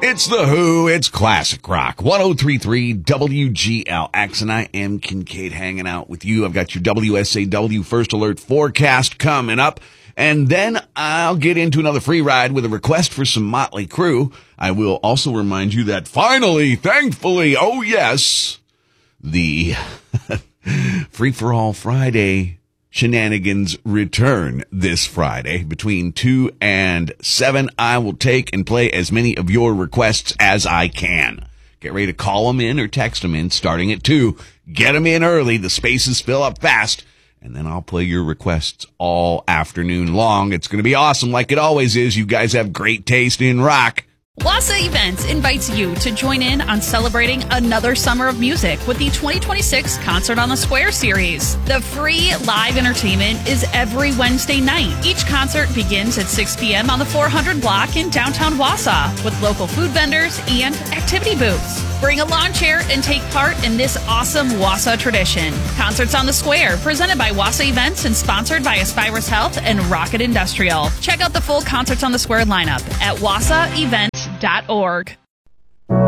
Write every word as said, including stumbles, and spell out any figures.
It's The Who. It's classic rock. ten thirty-three W G L X, and I am Kincaid hanging out with you. I've got your W S A W First Alert forecast coming up, and then I'll get into another free ride with a request for some Motley Crue. I will also remind you that finally, thankfully, oh yes, the Free for All Friday shenanigans return this Friday between two and seven. I will take and play as many of your requests as I can. Get ready to call them in or text them in starting at two. Get them in early. The spaces fill up fast. And then I'll play your requests all afternoon long. It's going to be awesome like it always is. You guys have great taste in rock. Wassa Events invites you to join in on celebrating another summer of music with the twenty twenty-six Concert on the Square series. The free live entertainment is every Wednesday night. Each concert begins at six p.m. on the four hundred block in downtown Wassa with local food vendors and activity booths. Bring a lawn chair and take part in this awesome Wassa tradition. Concerts on the Square, presented by Wassa Events and sponsored by Aspirus Health and Rocket Industrial. Check out the full Concerts on the Square lineup at wassa events dot org.